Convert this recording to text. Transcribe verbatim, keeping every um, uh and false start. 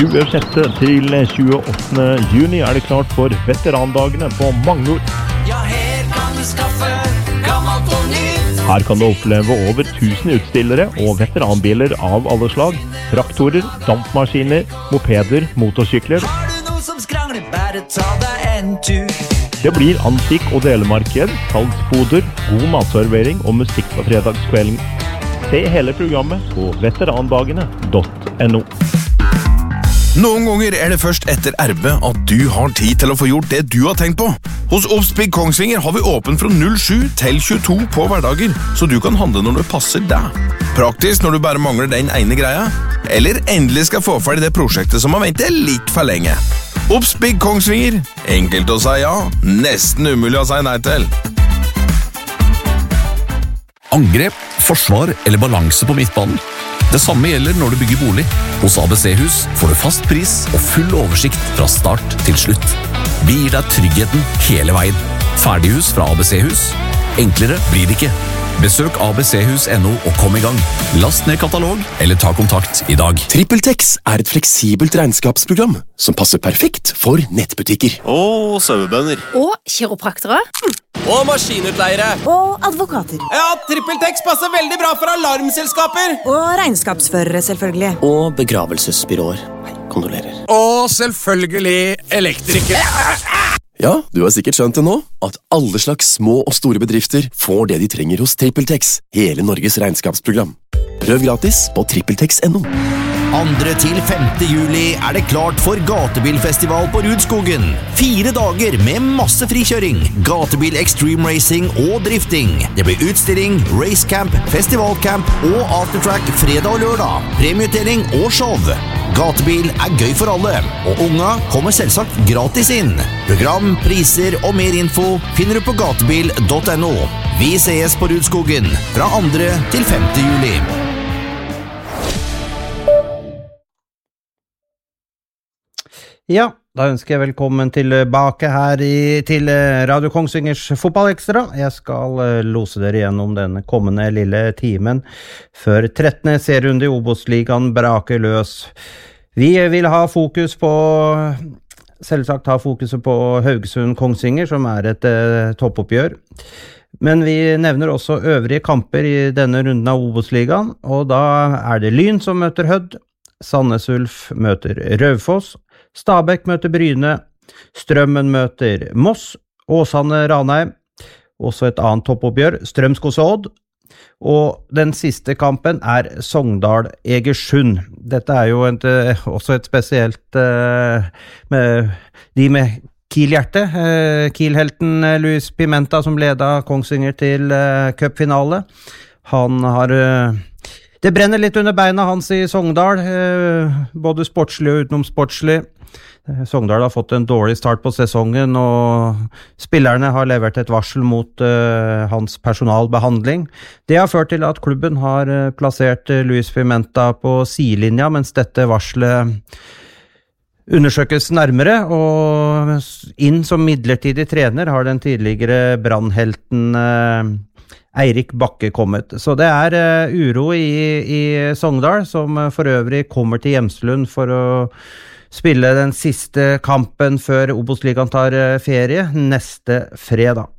tjuesjette til tjueåttende juni er det klart for veterandagene på Magnor. Ja, her kan du skaffe gammelt og nytt. Her kan du oppleve over tusen utstillere og veteranbiler av alle slag. Traktorer, dampmaskiner, mopeder, motorsykler. Har du noe som skrangler, bare ta deg en tur. Det blir antikk- og delemarked, salgsboder, god matservering og musikk på fredagskvelden. Se hele programmet på veterandagene punktum no. Noen ganger er det først etter erbe at du har tid til å få gjort det du har tenkt på. Hos Obsbygg Kongsvinger har vi åpen fra null sju til tjueto på hverdager, så du kan handle når det passer deg. Praktisk når du bare mangler den ene greia, eller endelig skal få ferdig det prosjektet som har ventet litt for lenge. Obsbygg Kongsvinger, enkelt å si ja, nesten umulig å si nei til. Angrep, forsvar eller balanse på midtbanen. Det samme gjelder når du bygger bolig. Hos A B C-hus får du fast pris og full oversikt fra start til slutt. Vi gir deg tryggheten hele veien. Ferdighus fra A B C-hus. Enklere blir det ikke. Besøk A B C hus punktum no og kom i gang. Last ned katalog eller ta kontakt i dag. TrippelTex er et fleksibelt regnskapsprogram som passer perfekt for nettbutikker. Og sauebønder. Og kiropraktere. Og maskinutleiere. Og advokater. Ja, TrippelTex passer veldig bra for alarmselskaper. Og regnskapsførere, selvfølgelig. Og begravelsesbyråer. Hei, kondolerer. Og selvfølgelig elektrikere. Ja, du har sikkert skjønt det nå, at alle slags små og store bedrifter får det de trenger hos TrippelTex, hele Norges regnskapsprogram. Prøv gratis på trippeltex punktum no. andre til femte juli er det klart for gatebilfestival på Rudskogen. Fire dager med masse frikjøring, gatebil extreme racing og drifting. Det blir utstilling, racecamp, festivalcamp og aftertrack fredag og lørdag. Premieutdeling og show. Gatebil er gøy for alle, og unga kommer selvsagt gratis inn. Program, priser og mer info finner du på gatebil punktum no. Vi ses på Rudskogen fra andre til femte juli. Ja, da ønsker jeg velkommen tilbake her i, til Radio Kongsvingers fotballekstra. Jeg skal lose dere gjennom den kommende lille timen før trettende serierunde i Obos-ligaen braker løs. Vi vil ha fokus på, selvsagt ha fokuset på Haugesund-Kongsvinger, som er et eh, toppoppgjør. Men vi nevner også øvrige kamper i denne runden av Obos-ligaen, og da er det Lyn som møter Hødd, Sandnes Ulf møter Raufoss, Stabæk møter Bryne, Strømmen møter Moss, Åsane Ranheim, også et annet toppoppgjør, Strømskog Odd, og den siste kampen er Sogndal Egersund. Dette er jo et, også et spesielt uh, med de med Kiel-hjerte, uh, Kiel-helten Luis Pimenta som ledet Kongsvinger til uh, cupfinale. Han har... Uh, Det brenner litt under beina hans i Sogndal, eh, både sportslig og utenomsportslig. Eh, Sogndal har fått en dårlig start på sesongen, og spillerne har levert et varsel mot eh, hans personalbehandling. Det har ført til at klubben har eh, plassert eh, Luis Pimenta på sidelinja, mens dette varselet undersøkes nærmere, og inn som midlertidig trener har den tidligere brannhelten eh, Eirik Bakke kommet. Så det er uh, uro i, i Sogndal, som uh, for øvrig kommer til Hjemslund for å spille den siste kampen før Obos-ligaen tar uh, ferie neste fredag.